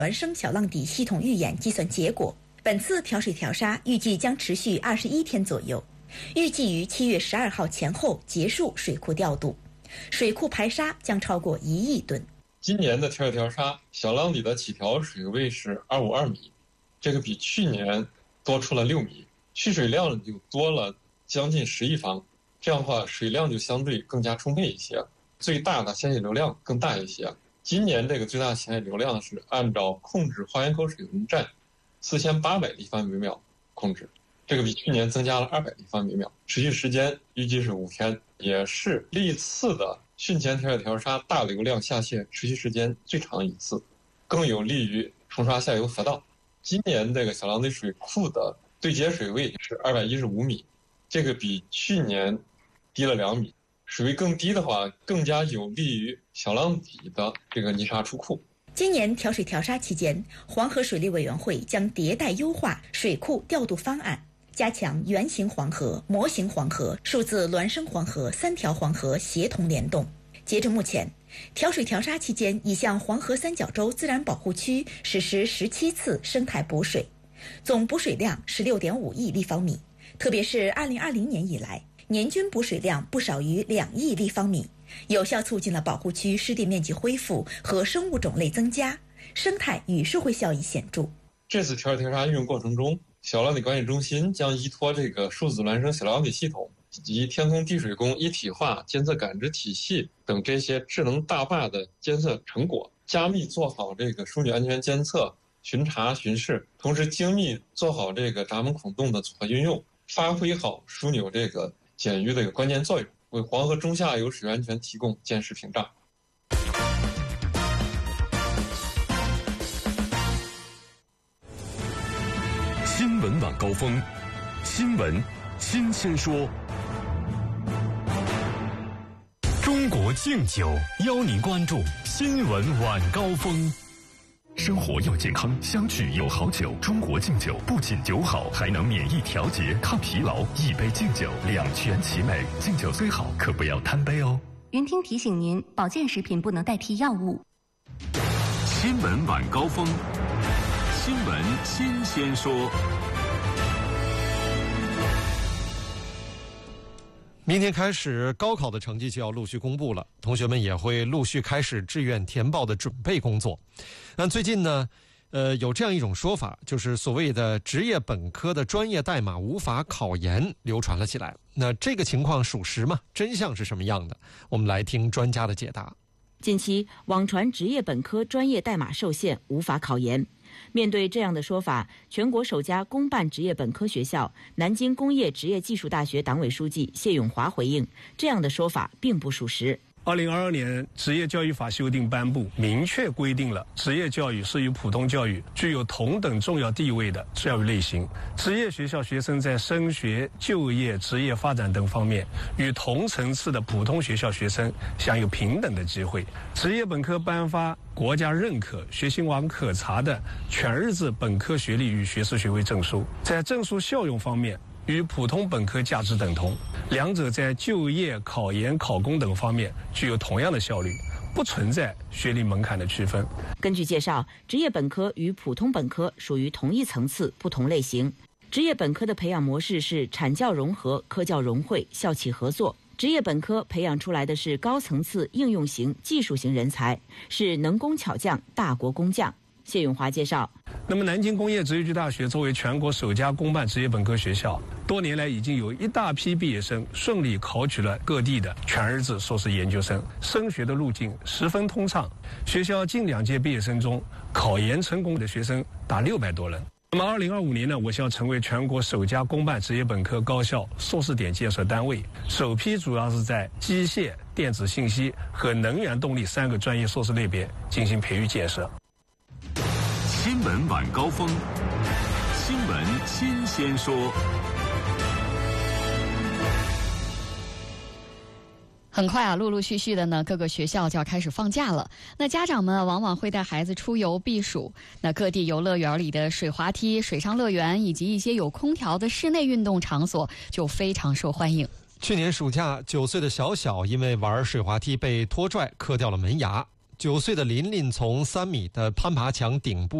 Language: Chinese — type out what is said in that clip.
孪生小浪底系统预演计算结果。本次调水调沙预计将持续21天左右，预计于7月12号前后结束水库调度，水库排沙将超过1亿吨。 今年的调水调沙小浪底的起调水位是252米，这个比去年多出了6米，蓄水量就多了将近10亿方，这样的话水量就相对更加充沛一些，最大的鲜水流量更大一些。今年这个最大鲜水流量是按照控制花园口水文站4800立方米每秒控制，这个比去年增加了200立方米每秒，持续时间预计是5天，也是历次的汛前调水调沙大流量下泄持续时间最长一次，更有利于冲刷下游河道。今年这个小浪底水库的对接水位是215米，这个比去年低了2米，水位更低的话更加有利于小浪底的这个泥沙出库。 今年调水调沙期间，黄河水利委员会将迭代优化水库调度方案，加强圆形黄河、模型黄河、数字孪生黄河3条黄河协同联动。截至目前，调水调沙期间已向黄河三角洲自然保护区实施17次生态补水，总补水量16.5亿立方米，特别是2020年以来，年均补水量不少于2亿立方米，有效促进了保护区湿地面积恢复和生物种类增加，生态与社会效益显著。 这次调水调沙运用过程中，小浪底管理中心将依托这个数字孪生小浪底系统及天空地水工一体化监测感知体系等这些智能大坝的监测成果，加密做好这个枢纽安全监测、巡查巡视，同时精密做好这个闸门孔洞的组合运用，发挥好枢纽这个检淤的一个关键作用，为黄河中下游水安全提供坚实屏障。 新闻晚高峰，新闻新鲜说。中国敬酒邀您关注新闻晚高峰。生活要健康，相聚有好酒。中国敬酒不仅酒好，还能免疫调节、抗疲劳。一杯敬酒，两全其美。敬酒虽好，可不要贪杯哦。 云听提醒您，保健食品不能代替药物。 新闻晚高峰，新闻新鲜说。 明天开始，高考的成绩就要陆续公布了，同学们也会陆续开始志愿填报的准备工作。那最近呢，有这样一种说法，就是所谓的职业本科的专业代码无法考研流传了起来。那这个情况属实吗？真相是什么样的？我们来听专家的解答。 近期网传职业本科专业代码受限，无法考研。面对这样的说法，全国首家公办职业本科学校南京工业职业技术大学党委书记谢永华回应，这样的说法并不属实。 2022年职业教育法修订颁布，明确规定了职业教育是与普通教育具有同等重要地位的教育类型。职业学校学生在升学、就业、职业发展等方面，与同层次的普通学校学生享有平等的机会。职业本科颁发国家认可、学信网可查的全日制本科学历与学士学位证书，在证书效用方面与普通本科价值等同，两者在就业、考研、考公等方面具有同样的效率，不存在学历门槛的区分。 根据介绍，职业本科与普通本科属于同一层次、不同类型。职业本科的培养模式是产教融合、科教融汇、校企合作。职业本科培养出来的是高层次应用型、技术型人才，是能工巧匠、大国工匠。谢永华介绍， 那么南京工业职业技术大学作为全国首家公办职业本科学校，多年来已经有一大批毕业生顺利考取了各地的全日制硕士研究生，升学的路径十分通畅。学校近2届毕业生中，考研成功的学生达600多人。那么2025年呢，我校成为全国首家公办职业本科高校硕士点建设单位，首批主要是在机械、电子信息和能源动力3个专业硕士类别进行培育建设。 新闻晚高峰，新闻新鲜说。 很快啊，陆陆续续的呢，各个学校就要开始放假了。那家长们往往会带孩子出游避暑。那各地游乐园里的水滑梯、水上乐园以及一些有空调的室内运动场所就非常受欢迎。 去年暑假，9岁的小小因为玩水滑梯被拖拽磕掉了门牙。 9岁的琳琳从3米的攀爬墙顶部